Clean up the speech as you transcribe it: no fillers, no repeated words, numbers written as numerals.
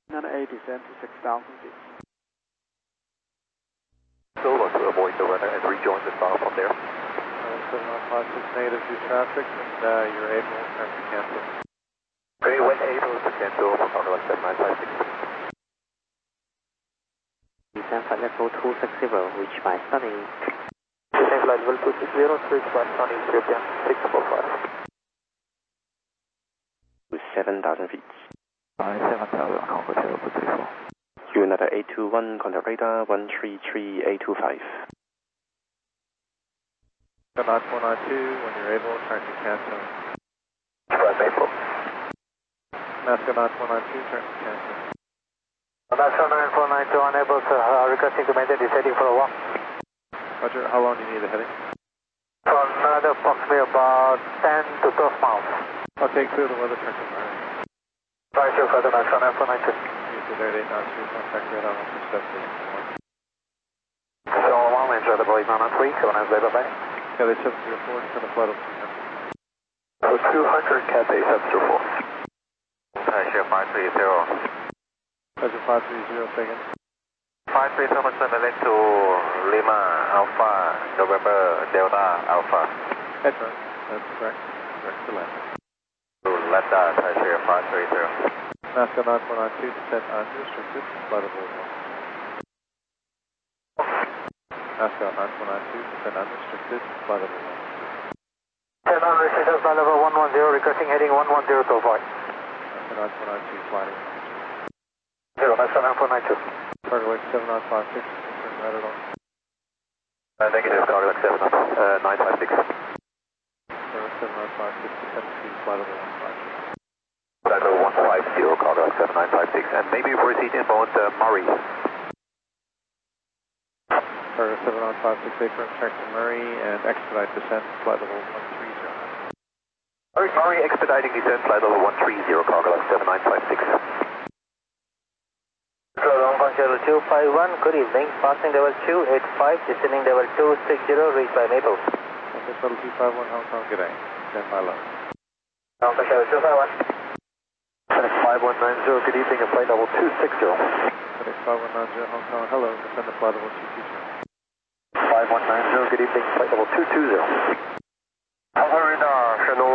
A descent to 6,000 feet. Solo to avoid the runner and rejoin the star from there. 7156 native to traffic, and you're able to cancel. Okay, when able to cancel, Tower 7956. Descent flight level 260, reach by Sunny. Descent flight level 260, reach by Sunny, Ethiopian 645. With 7,000 feet. 7,000, Hotel 234. United 821, contact radar 133825. About 492, when you're able, turn to cancel. Right, Maple. Alaska 9492, turn to cancel. Alaska 9492, unable to, requesting to maintain this heading for a while. Roger, how long do you need the heading? For another approximately about 10 to 12 miles. I'll take clear the weather, turn to Murray. Right, sure, for the Alaska 9492. Use the 38 knots, contact radar 127. So, long enjoy the boys on 3, 7 bye-bye. Cathay 704, descend the flight over 200. 200, Cathay 704. Taisha 530. Pleasure 530, second. 530 to Lima Alpha, November Delta Alpha. Headburn, that's correct. Correct to land. Lambda, Taisha 530. Alaska 9492, descent unrestricted, flight over 1. Alaska 9492, descent unrestricted, flight over 1. 10 unrestricted, flight level 110, requesting heading 110 to avoid. Alaska 9492, flying. 0, Alaska 9492. Target weight 7956, turn right at all. Negative, target 956. Target 7956, descent speed, flight over 156. Flight level 150, target 7956, and maybe proceed inbound Murray. Target 7956, affirm check to Murray and expedite descent, flight level 130. Murray expediting descent, flight level 130, cargo 7956. Level 251, good evening, passing level 285, descending level 260, reached by Maple. Office level 251, Hong Kong, good day. Stand by low. Office level 251. FedEx 5190, good evening, at flight level 260. FedEx 5190, Hong Kong, hello, descend to flight level 220. 5190, good evening, flight level 220.